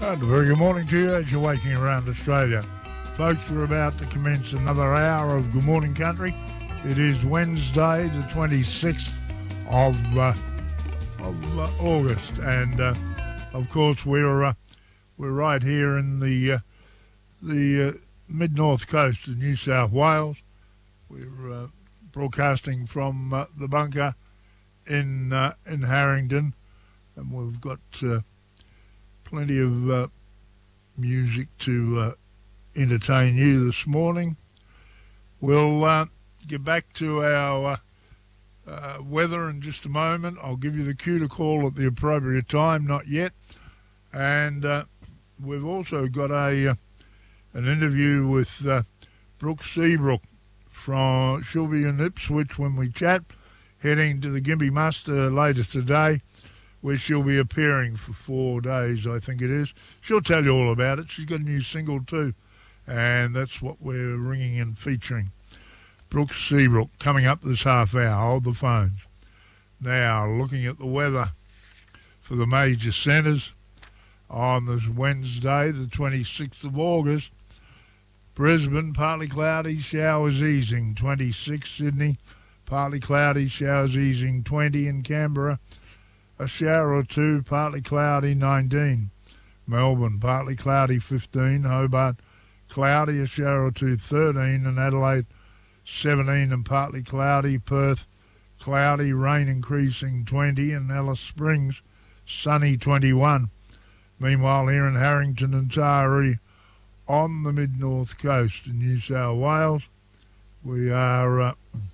And a very good morning to you as you're waking around Australia. Folks, we're about to commence another hour of Good Morning Country. It is Wednesday, the 26th of August, and of course we're right here in the mid-north coast of New South Wales. We're broadcasting from the bunker in Harrington, and we've got plenty of music to entertain you this morning. We'll get back to our weather in just a moment. I'll give you the cue to call at the appropriate time, not yet. And we've also got an interview with Brooke Seabrook. She'll be in Ipswich when we chat, heading to the Gympie Muster later today, where she'll be appearing for 4 days, I think it is. She'll tell you all about it. She's got a new single too, and that's what we're ringing and featuring. Brooke Seabrook coming up this half hour. Hold the phones. Now, looking at the weather for the major centres on this Wednesday, the 26th of August. Brisbane, partly cloudy, showers easing, 26. Sydney, partly cloudy, showers easing, 20. In Canberra, a shower or two, partly cloudy, 19. Melbourne, partly cloudy, 15. Hobart, cloudy, a shower or two, 13. And Adelaide, 17 and partly cloudy. Perth, cloudy, rain increasing, 20. And Alice Springs, sunny, 21. Meanwhile, here in Harrington and Taree, on the mid-north coast in New South Wales, we are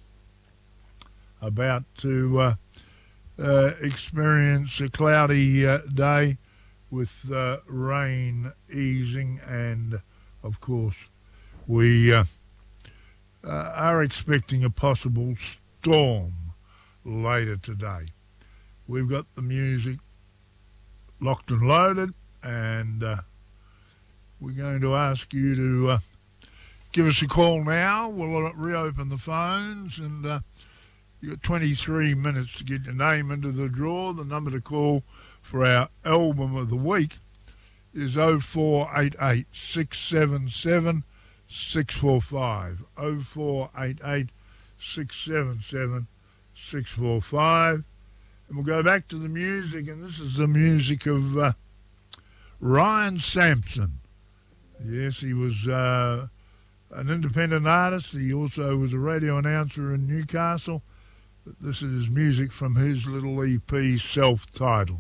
about to experience a cloudy day with rain easing, and of course we are expecting a possible storm later today. We've got the music locked and loaded, and we're going to ask you to give us a call now. We'll reopen the phones, and you've got 23 minutes to get your name into the draw. The number to call for our album of the week is 0488 677 645. 0488 677 645. And we'll go back to the music, and this is the music of Ryan Sampson. Yes, he was an independent artist. He also was a radio announcer in Newcastle. But this is music from his little EP, self-titled.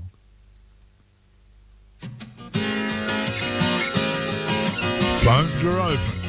Phones are open.